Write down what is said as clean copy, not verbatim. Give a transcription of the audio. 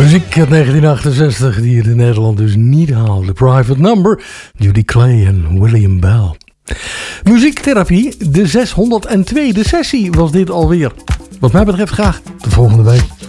Muziek uit 1968 die het in Nederland dus niet haalde. Private Number, Judy Clay en William Bell. Muziektherapie, de 602e sessie was dit alweer. Wat mij betreft graag de volgende week.